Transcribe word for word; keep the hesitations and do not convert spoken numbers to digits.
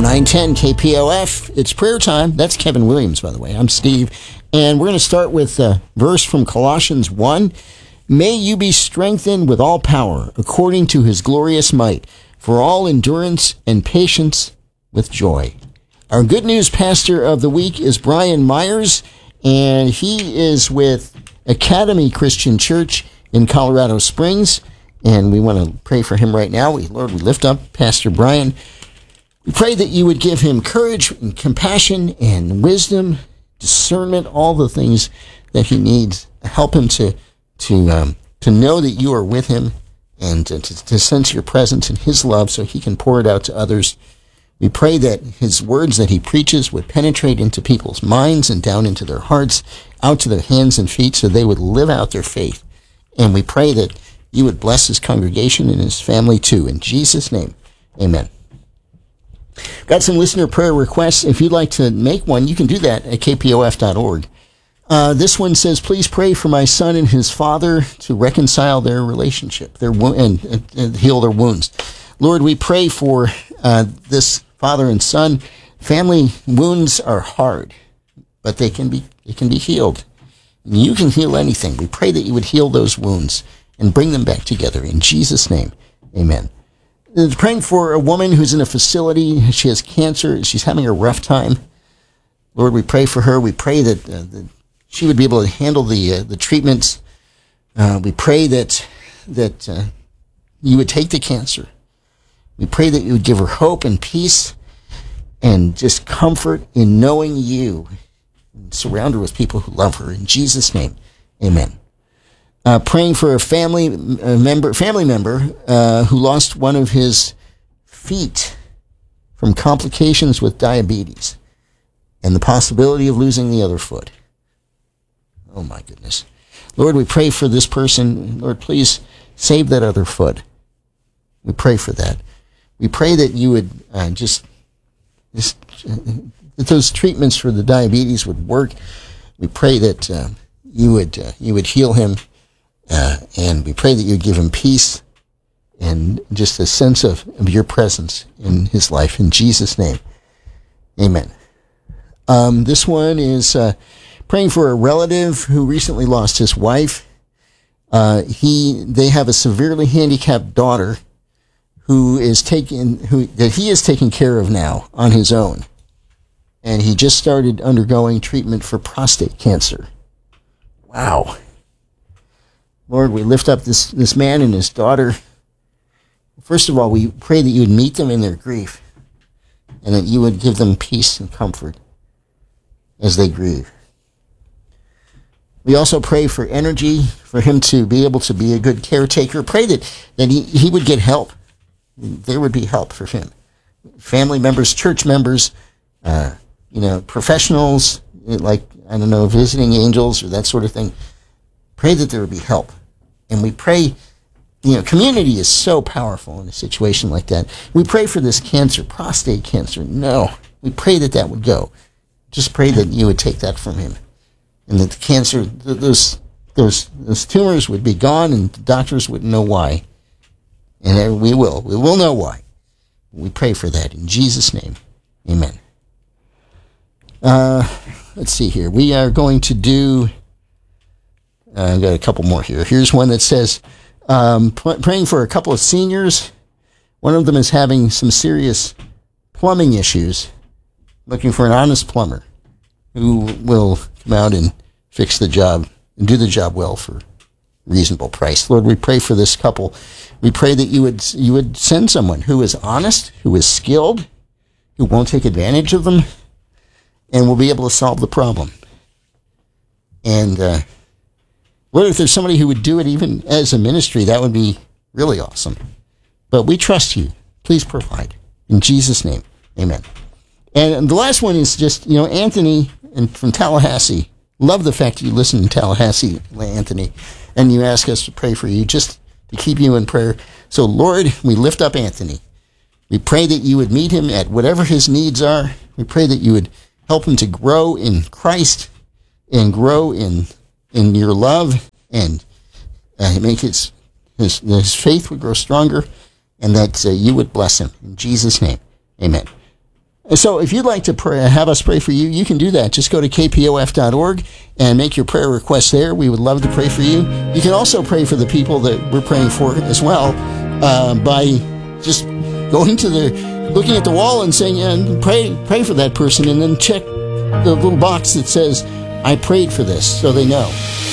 nine ten K P O F. It's prayer time. That's Kevin Williams, by the way. I'm Steve. And we're going to start with a verse from Colossians one. May you be strengthened with all power, according to his glorious might, for all endurance and patience with joy. Our good news pastor of the week is Brian Myers, and he is with Academy Christian Church in Colorado Springs. And we want to pray for him right now. We, Lord, we lift up Pastor Brian. We pray that you would give him courage and compassion and wisdom, discernment, all the things that he needs. Help him to to um, to know that you are with him and to, to, to sense your presence and his love so he can pour it out to others. We pray that his words that he preaches would penetrate into people's minds and down into their hearts, out to their hands and feet, so they would live out their faith. And we pray that you would bless his congregation and his family too. In Jesus' name, amen. Got some listener prayer requests. If you'd like to make one, you can do that at k p o f dot org. Uh, this one says, please pray for my son and his father to reconcile their relationship their wo- and, and, and heal their wounds. Lord, we pray for uh, this father and son. Family wounds are hard, but they can be they can be healed. You can heal anything. We pray that you would heal those wounds and bring them back together. In Jesus' name, amen. Praying for a woman who's in a facility. She has cancer. She's having a rough time. Lord, we pray for her. We pray that, uh, that she would be able to handle the uh, the treatments. Uh, we pray that that uh, you would take the cancer. We pray that you would give her hope and peace and just comfort in knowing you. And surround her with people who love her. In Jesus' name, amen. Uh, praying for a family uh, member, family member uh, who lost one of his feet from complications with diabetes, and the possibility of losing the other foot. Oh my goodness, Lord, we pray for this person. Lord, please save that other foot. We pray for that. We pray that you would uh, just, just uh, that those treatments for the diabetes would work. We pray that uh, you would uh, you would heal him. Uh, and we pray that you give him peace and just a sense of, of your presence in his life. In Jesus' name, amen. Um, this one is uh, praying for a relative who recently lost his wife. Uh, he they have a severely handicapped daughter who is taken who that he is taking care of now on his own, and he just started undergoing treatment for prostate cancer. Wow. Lord, we lift up this, this man and his daughter. First of all, we pray that you would meet them in their grief and that you would give them peace and comfort as they grieve. We also pray for energy, for him to be able to be a good caretaker. Pray that, that he, he would get help. There would be help for him. Family members, church members, uh, you know, professionals, like, I don't know, visiting angels or that sort of thing. Pray that there would be help. And we pray, you know, community is so powerful in a situation like that. We pray for this cancer, prostate cancer. No, we pray that that would go. Just pray that you would take that from him. And that the cancer, those those those tumors would be gone and the doctors wouldn't know why. And we will. We will know why. We pray for that in Jesus' name. Amen. Uh, let's see here. We are going to do... Uh, I've got a couple more here. Here's one that says, um, p- praying for a couple of seniors. One of them is having some serious plumbing issues, looking for an honest plumber who will come out and fix the job and do the job well for reasonable price. Lord, we pray for this couple. We pray that you would you would send someone who is honest, who is skilled, who won't take advantage of them, and will be able to solve the problem. And, uh, Lord, if there's somebody who would do it even as a ministry, that would be really awesome. But we trust you. Please provide. In Jesus' name, amen. And the last one is just, you know, Anthony and from Tallahassee. Love the fact that you listen in Tallahassee, Anthony, and you ask us to pray for you, just to keep you in prayer. So, Lord, we lift up Anthony. We pray that you would meet him at whatever his needs are. We pray that you would help him to grow in Christ and grow in in your love, and uh, make his, his his faith would grow stronger, and that uh, you would bless him. In Jesus' name, amen. And so if you'd like to pray, have us pray for you, you can do that. Just go to k p o f dot org and make your prayer request there. We would love to pray for you. You can also pray for the people that we're praying for as well uh, by just going to the, looking at the wall and saying, yeah, pray, pray for that person, and then check the little box that says, I prayed for this, so they know.